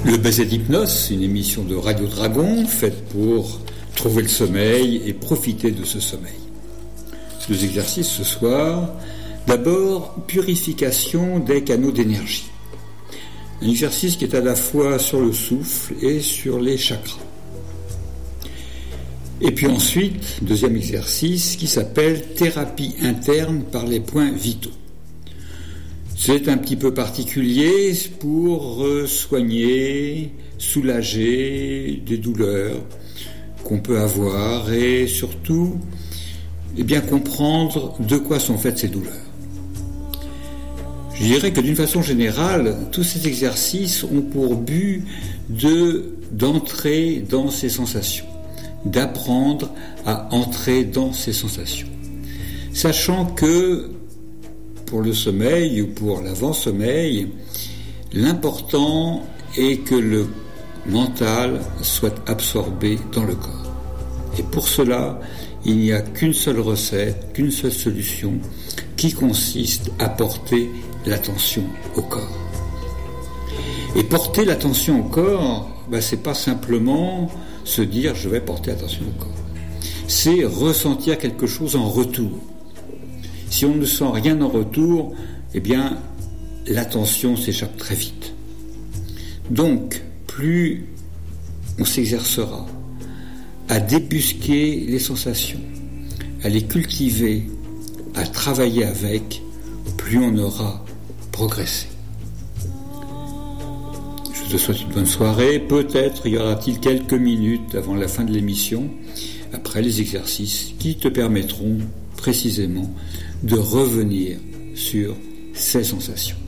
Le baiser d'hypnose, une émission de Radio Dragon faite pour trouver le sommeil et profiter de ce sommeil. 2 exercices ce soir. D'abord, purification des canaux d'énergie. Un exercice qui est à la fois sur le souffle et sur les chakras. Et puis ensuite, 2e exercice qui s'appelle thérapie interne par les points vitaux. C'est un petit peu particulier pour soigner, soulager des douleurs qu'on peut avoir et surtout bien comprendre de quoi sont faites ces douleurs. Je dirais que d'une façon générale, tous ces exercices ont pour but d'entrer dans ces sensations, d'apprendre à entrer dans ces sensations. Sachant que pour le sommeil ou pour l'avant-sommeil, l'important est que le mental soit absorbé dans le corps. Et pour cela, il n'y a qu'une seule recette, qu'une seule solution qui consiste à porter l'attention au corps. Et porter l'attention au corps, c'est pas simplement se dire je vais porter attention au corps. C'est ressentir quelque chose en retour. Si on ne sent rien en retour, l'attention s'échappe très vite. Donc, plus on s'exercera à débusquer les sensations, à les cultiver, à travailler avec, plus on aura progressé. Je te souhaite une bonne soirée. Peut-être y aura-t-il quelques minutes avant la fin de l'émission, après les exercices qui te permettront précisément de revenir sur ces sensations.